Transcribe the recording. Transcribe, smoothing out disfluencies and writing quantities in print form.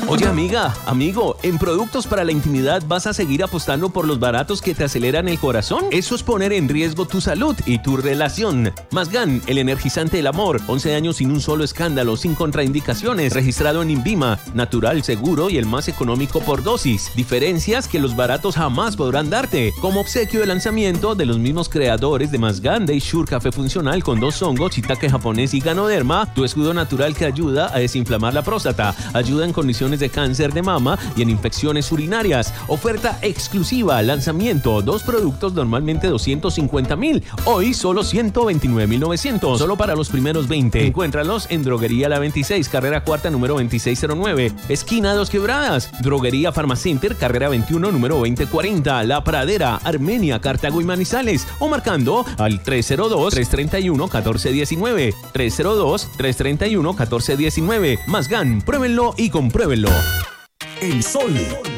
Oye, amiga, amigo, ¿en productos para la intimidad vas a seguir apostando por los baratos que te aceleran el corazón? Eso es poner en riesgo tu salud y tu relación. Masgan, el energizante del amor, 11 años sin un solo escándalo, sin contraindicaciones, registrado en INVIMA, natural, seguro y el más económico por dosis. Diferencias que los baratos jamás podrán darte. Como obsequio de lanzamiento de los mismos creadores de Masgan, Day Sure Café Funcional con 2 hongos, shiitake japonés y ganoderma, tu escudo natural que ayuda a desinflamar la próstata, ayuda en condiciones de cáncer de mama y en infecciones urinarias. Oferta exclusiva, lanzamiento, 2 productos normalmente 250,000, hoy solo 129,900, solo para los primeros 20. Encuéntralos en Droguería La 26, carrera cuarta, número 2609, esquina Dos Quebradas. Droguería Pharmacenter, carrera 21, número 2040, La Pradera, Armenia, Cartago y Manizales, o marcando al 302-331-1419, 302-331-1419. Masgan, pruébenlo y compruébenlo. El Sol